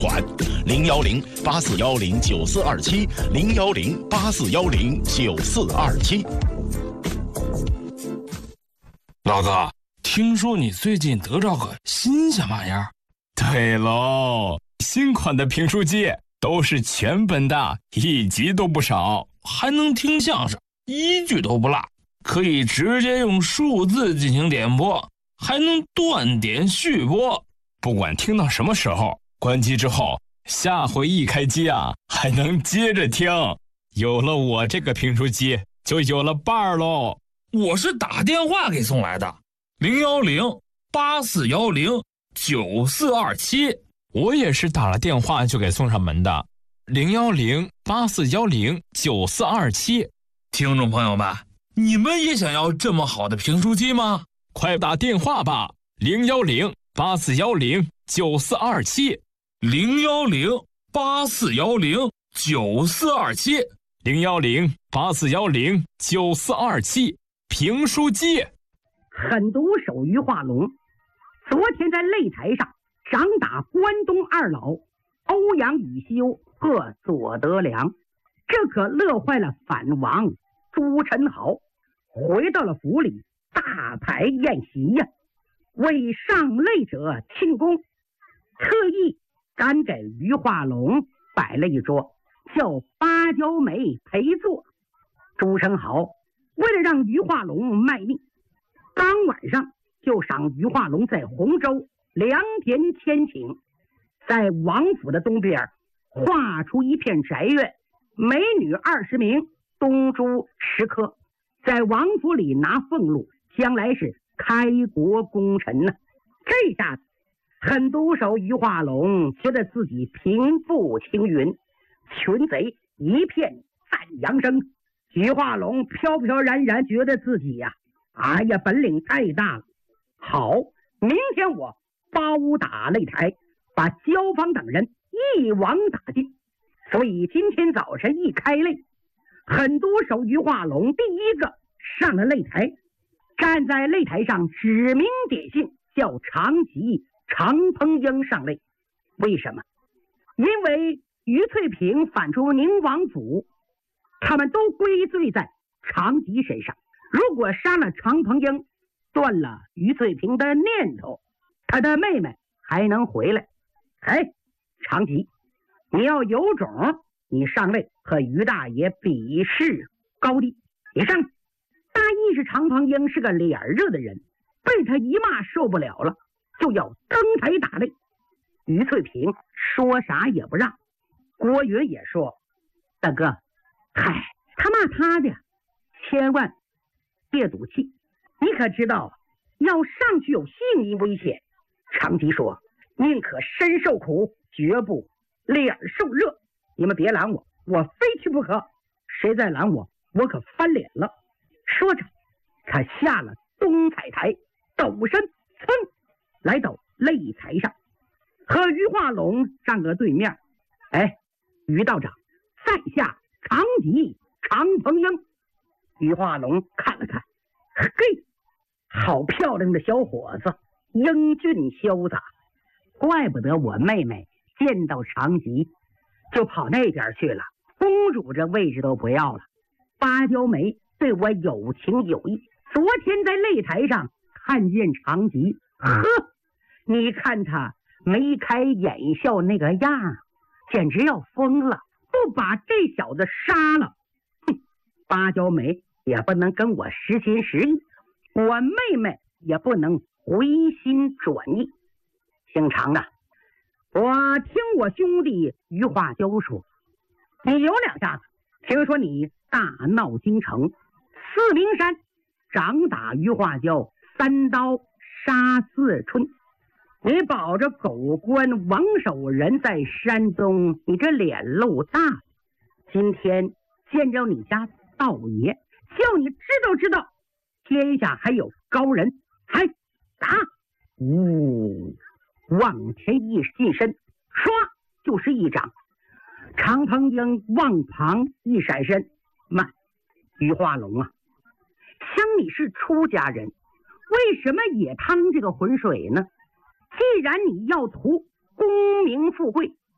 还01084109427，01084109427。 老哥，听说你最近得着个新鲜玩意儿？ 对喽，新款的评书机都是全本的，1集都不少， 还能听相声，1句都不落，可以直接用数字进行点播，还能断点续播， 不管听到什么时候，关机之后下回一开机啊，还能接着听。有了我这个评书机，就有了伴儿喽。 我是打电话给送来的，01084109427。 我也是打了电话就给送上门的，01084109427。 听众朋友们，你们也想要这么好的评书机吗？ 快打电话吧，01084109427，01084109427，评书机。 狠毒手于化龙昨天在擂台上掌打关东二老欧阳宇修和左德良，这可乐坏了反王朱宸濠。回到了府里，大排宴席呀，为上擂者庆功，特意赶给于化龙摆了一桌，叫芭蕉梅陪坐。朱宸濠为了让于化龙卖命，当晚上就赏于化龙在洪州良田千顷，在王府的东边划出一片宅院，美女20名，东珠10颗，在王府里拿俸禄，将来是开国功臣呢。这下子狠毒手于化龙觉得自己平步青云，群贼一片赞扬声。于化龙飘飘然然觉得自己呀，本领太大了。好，明天我包打擂台，把焦芳等人一网打尽。所以今天早晨一开擂，狠毒手于化龙第一个上了擂台，站在擂台上指名点姓，叫长吉、常烹英上擂。为什么？因为于翠萍反出宁王府，他们都归罪在长吉身上。如果杀了常烹英，断了于翠萍的念头，他的妹妹还能回来。长吉，你要有种，你上擂和于大爷比试高低。你上。大意是常烹英是个脸热的人，被他一骂受不了了，就要登台打擂。于翠萍说啥也不让。郭云也说，大哥，他骂他的，千万别赌气，你可知道要上去有性命危险。长吉说，宁可身受苦，绝不脸受热。你们别拦我，我非去不可，谁再拦我，我可翻脸了。说着，他下了东彩台，抖身来到擂台上，和于化龙站个对面。于道长，在下长吉、常烹英。于化龙看了看，好漂亮的小伙子，英俊潇洒，怪不得我妹妹见到长吉就跑那边去了，公主这位置都不要了。芭蕉梅对我有情有义，昨天在擂台上看见长吉，你看他眉开眼笑那个样，简直要疯了，不把这小子杀了，芭蕉梅也不能跟我实心实意，我妹妹也不能回心转意。姓常的，我听我兄弟于化娇说，你有两下子，听说你大闹京城，四明山掌打于化娇，3刀杀4春，你保着狗官王守仁在山东，你这脸露大。今天见着你家道爷，叫你知道天下还有高人，打！往前一近身，唰就是一掌。常烹英往旁一闪身，慢，于化龙啊，乡里是出家人，为什么也趟这个浑水呢？既然你要图功名富贵，